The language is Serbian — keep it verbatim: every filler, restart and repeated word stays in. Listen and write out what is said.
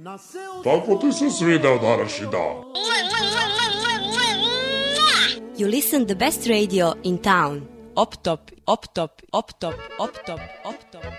Tako ti se svideo današnji dan. You listen the best radio in town. Op top, op top, op top, op top, op top.